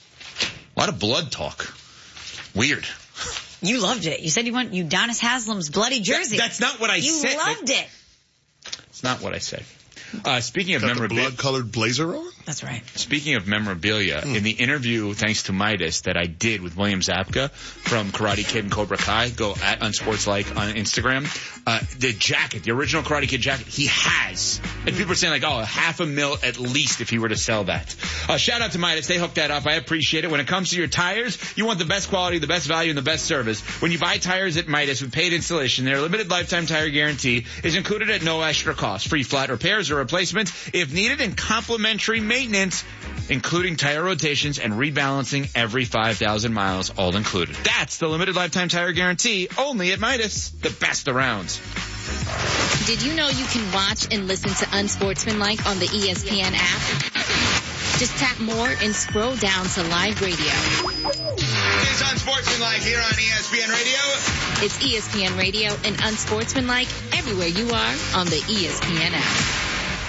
A lot of blood talk. Weird. You loved it. You said you want Udonis Haslem's bloody jersey. That- that's not what I you said. You loved it. It's not what I said. Uh, speaking of Got the memorabilia, blood-colored blazer on? That's right. Speaking of memorabilia, Mm. in the interview, thanks to Midas, that I did with William Zabka from Karate Kid and Cobra Kai, go at Unsportslike on Instagram, uh, the jacket, the original Karate Kid jacket, he has. And people are saying like, oh, half a mil at least if he were to sell that. Uh, shout out to Midas. They hooked that up. I appreciate it. When it comes to your tires, you want the best quality, the best value, and the best service. When you buy tires at Midas with paid installation, their limited lifetime tire guarantee is included at no extra cost. Free flat repairs or replacements if needed, and complimentary maintenance, including tire rotations and rebalancing every five thousand miles, all included. That's the limited lifetime tire guarantee, only at Midas, the best around. Did you know you can watch and listen to Unsportsmanlike on the E S P N app? Just tap more and scroll down to live radio. It's Unsportsmanlike here on E S P N Radio. It's E S P N Radio and Unsportsmanlike everywhere you are on the E S P N app.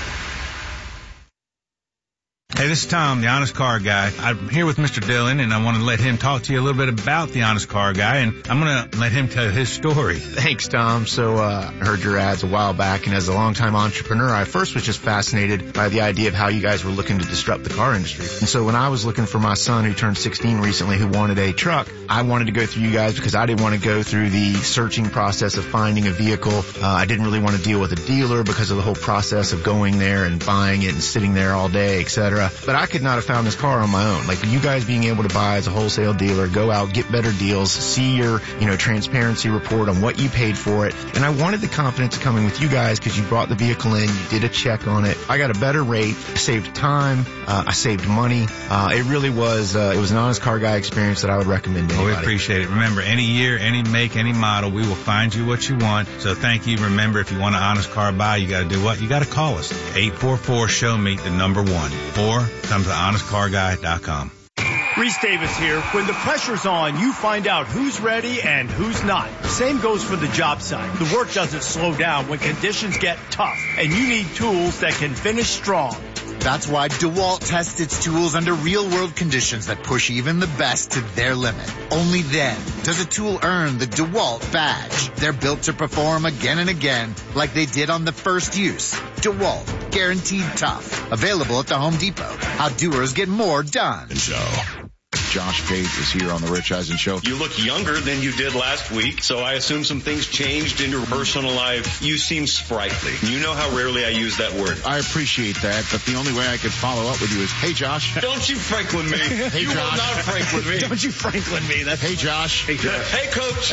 Hey, this is Tom, the Honest Car Guy. I'm here with Mister Dillon, and I want to let him talk to you a little bit about the Honest Car Guy, and I'm going to let him tell his story. Thanks, Tom. So uh, I heard your ads a while back, and as a longtime entrepreneur, I first was just fascinated by the idea of how you guys were looking to disrupt the car industry. And so when I was looking for my son, who turned sixteen recently, who wanted a truck, I wanted to go through you guys because I didn't want to go through the searching process of finding a vehicle. Uh, I didn't really want to deal with a dealer because of the whole process of going there and buying it and sitting there all day, et cetera. But I could not have found this car on my own. Like you guys being able to buy as a wholesale dealer, go out, get better deals, see your, you know, transparency report on what you paid for it. And I wanted the confidence of coming with you guys because you brought the vehicle in, you did a check on it. I got a better rate, I saved time, uh, I saved money. Uh, it really was, uh, it was an Honest Car Guy experience that I would recommend to Well, anybody. we appreciate it. Remember, any year, any make, any model, we will find you what you want. So thank you. Remember, if you want an honest car buy, you got to do what? You got to call us. eight four four, show me the number one. Or come to honest car guy dot com. Reese Davis here. When the pressure's on, you find out who's ready and who's not. Same goes for the job site. The work doesn't slow down when conditions get tough, and you need tools that can finish strong. That's why DeWalt tests its tools under real-world conditions that push even the best to their limit. Only then does a tool earn the DeWalt badge. They're built to perform again and again like they did on the first use. DeWalt, guaranteed tough. Available at the Home Depot. How doers get more done. Show. Josh Pate is here on the Rich Eisen Show. You look younger than you did last week, so I assume some things changed in your personal life. You seem sprightly. You know how rarely I use that word. I appreciate that, but the only way I could follow up with you is, hey, Josh. Don't you Franklin me. Hey, you Josh. will not Franklin me. Don't you Franklin me. That's hey, Josh. Hey, Josh. Hey, Coach.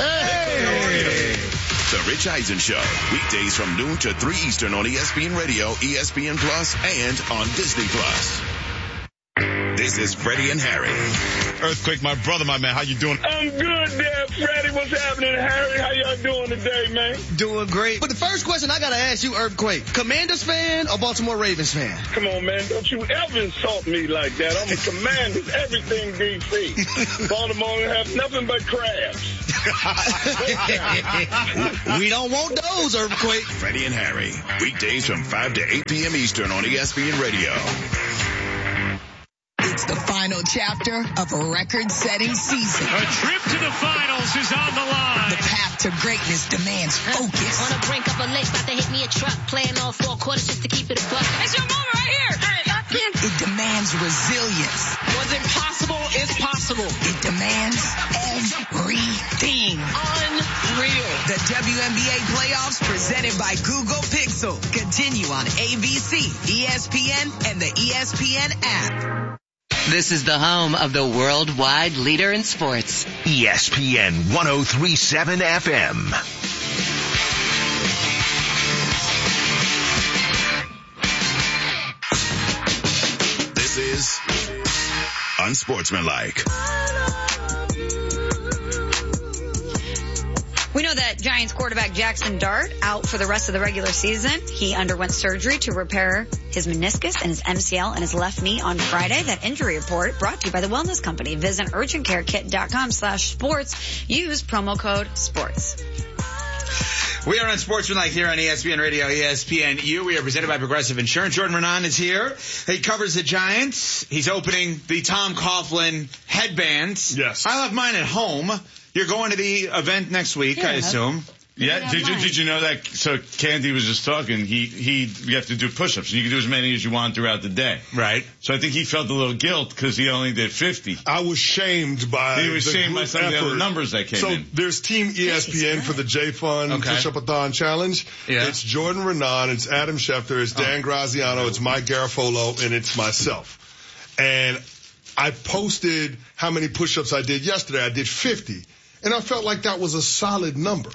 Hey. The Rich Eisen Show. Weekdays from noon to three Eastern on E S P N Radio, E S P N Plus, and on Disney Plus. This is Freddie and Harry. Earthquake, my brother, my man. How you doing? I'm good there, Freddie. What's happening, Harry? How y'all doing today, man? Doing great. But the first question I gotta ask you, Earthquake, Commanders fan or Baltimore Ravens fan? Come on, man. Don't you ever insult me like that. I'm a Commanders, everything D C. Baltimore have nothing but crabs. We don't want those, Earthquake. Freddie and Harry, weekdays from five to eight p.m. Eastern on E S P N Radio. It's the final chapter of a record-setting season. A trip to the finals is on the line. The path to greatness demands focus. On the brink of a lake, about to hit me a truck. Playing all four quarters just to keep it a buck. It's your moment right here. It demands resilience. What's impossible is possible. It demands everything. Unreal. The W N B A playoffs presented by Google Pixel continue on A B C, E S P N, and the E S P N app. This is the home of the worldwide leader in sports. E S P N one oh three point seven F M. This is Unsportsmanlike. We know that Giants quarterback Jackson Dart out for the rest of the regular season. He underwent surgery to repair his meniscus and his M C L and his left knee on Friday. That injury report brought to you by the Wellness Company. Visit urgentcarekit.com slash sports. Use promo code sports. We are on Sportsmanlike here on E S P N Radio, E S P N U. We are presented by Progressive Insurance. Jordan Renan is here. He covers the Giants. He's opening the Tom Coughlin headbands. Yes. I left mine at home. You're going to the event next week, Yeah, I assume. Yeah, did you, did you know that? So Candy was just talking. He, he, you have to do push-ups. You can do as many as you want throughout the day. Right. So I think he felt a little guilt because he only did fifty. I was shamed by He was the shamed by group some of the effort. other numbers that came so in. So there's Team E S P N for the J-Fun Okay. Push-Up-a-thon Challenge. Yeah. It's Jordan Renan, it's Adam Schefter, it's Dan Graziano, it's Mike Garafolo, and it's myself. And I posted how many push-ups I did yesterday. I did fifty. And I felt like that was a solid number.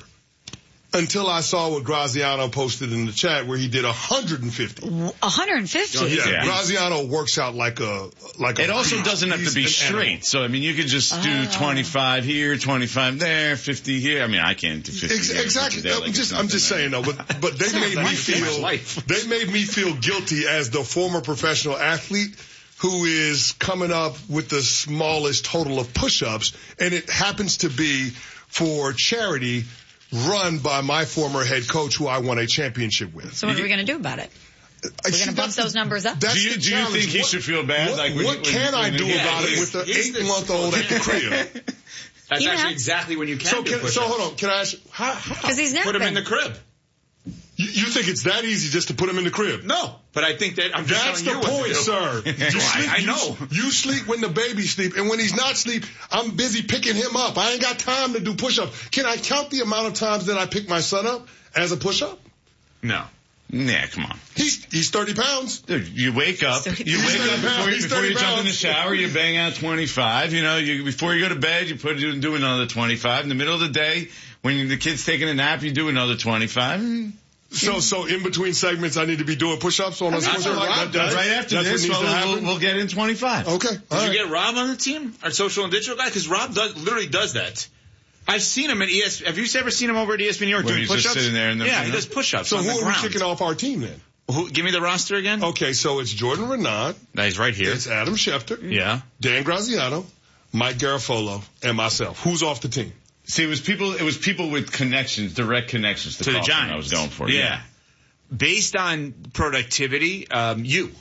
Until I saw what Graziano posted in the chat where he did one hundred fifty. one hundred fifty? Oh, yeah. Yeah. Graziano works out like a, like a. It also doesn't have to be he's an animal. straight. So, I mean, you could just do Oh. twenty-five here, twenty-five there, fifty here. I mean, I can't do fifty Ex- here, exactly. fifty there, I'm like just, it's I'm just nothing. saying though, but, but they made me feel, they made me feel guilty as the former professional athlete who is coming up with the smallest total of push-ups, and it happens to be for charity run by my former head coach who I won a championship with. So what are we going to do about it? We're going to bump those numbers up? That's Do you, the do you challenge. think he What- should feel bad? What, like when, what when, can when I do he- about Yeah, it with the he's the- eight-month-old at the crib? That's You actually have- exactly when you can So, do can, push-ups. so hold on. Can I ask you, how, how? Because he's Put him in napping. the crib. You, you think it's that easy just to put him in the crib? No, but I think that I'm just That's telling the you what point, to do. sir. You Well, sleep, I, I you- know. You sleep when the baby sleep, and when he's not sleep, I'm busy picking him up. I ain't got time to do push-ups. Can I count the amount of times that I pick my son up as a push-up? No. Nah, come on. He's he's thirty pounds. Dude, you wake up, you He's wake thirty up before, pounds. you, He's before you thirty jump in the pounds. shower, you bang out twenty-five. You know, you, before you go to bed, you put you do another twenty-five. In the middle of the day, when the kid's taking a nap, you do another twenty-five. So so in between segments, I need to be doing push-ups on a That's sports what like Rob that. does. Right after That's what this, needs to well, happen. we'll, we'll get in twenty-five. Okay. Did all you right. get Rob on the team, our social and digital guy? Because Rob does literally does that. I've seen him at E S P N. Have you ever seen him over at E S P N New York Where doing he's just push-ups? sitting there in the- yeah, you he know? does push-ups So on who the are we ground. kicking off our team then? Who, give me the roster again. Okay, so it's Jordan Renan. No, he's right here. It's Adam Schefter. Yeah. Dan Graziano, Mike Garafolo, and myself. Who's off the team? See, it was people. It was people with connections, direct connections to, To the Kaufman Giants. I was going for. Yeah. Based on productivity, um, you.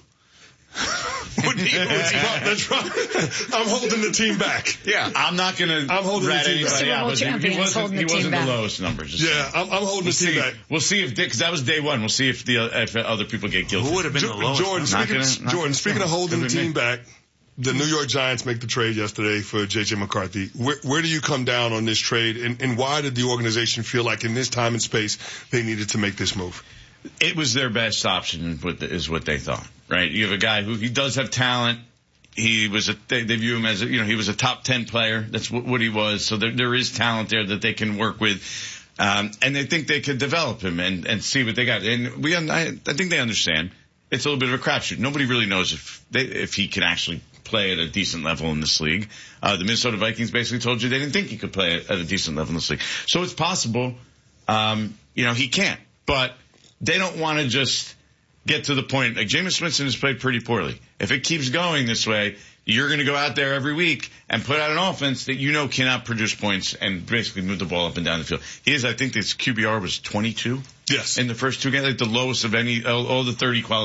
would be, That's right. That's right. I'm holding the team back. Yeah. I'm not going to I'm holding rat the team anybody back. out, but Super Bowl he, he champions wasn't, holding he the team wasn't the back. lowest numbers. Just Yeah, saying. I'm, I'm holding We'll the team see. back. We'll see if because that was day one. We'll see if the uh, if other people get guilty. Who would have been the Jo- lowest? Jordan, Not speaking, gonna- not Jordan, gonna speaking say. of holding the Could've been team me. back, the New York Giants make the trade yesterday for J J McCarthy. Where, where do you come down on this trade, and, and why did the organization feel like in this time and space they needed to make this move? It was their best option, what the- is what they thought. Right? You have a guy who he does have talent. He was a they, they view him as a, you know he was a top ten player. That's what, what he was. So there there is talent there that they can work with. Um, and they think they could develop him and, and see what they got. And we, I, I think they understand. It's a little bit of a crapshoot. Nobody really knows if they, if he can actually play at a decent level in this league. Uh, the Minnesota Vikings basically told you they didn't think he could play at, at a decent level in this league. So it's possible, um, you know, he can't. But they don't want to just get to the point. Like Jameis Winston has played pretty poorly. If it keeps going this way, you're going to go out there every week and put out an offense that you know cannot produce points and basically move the ball up and down the field. He is, I think, his Q B R was twenty-two. Yes. In the first two games, like the lowest of any, all, all the thirty qualified.